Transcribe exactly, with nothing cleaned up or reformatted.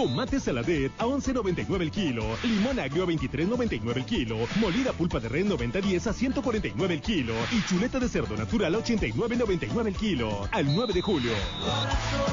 Tomate saladet a once noventa y nueve el kilo. Limón agrio a veintitrés noventa y nueve el kilo. Molida pulpa de res noventa diez a ciento cuarenta y nueve el kilo. Y chuleta de cerdo natural a ochenta y nueve noventa y nueve el kilo. Al nueve de julio.